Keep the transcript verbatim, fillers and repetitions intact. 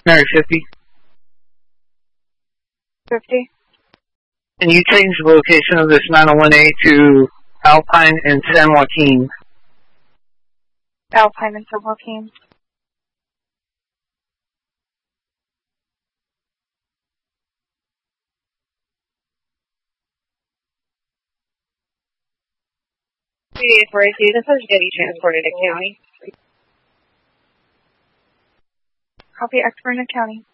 Mary fifty. fifty. Can you change the location of this nine oh one A to Alpine and San Joaquin? Alpine and San Joaquin. three eight four A C, this is Getty transported to county. Copy, Expert in County.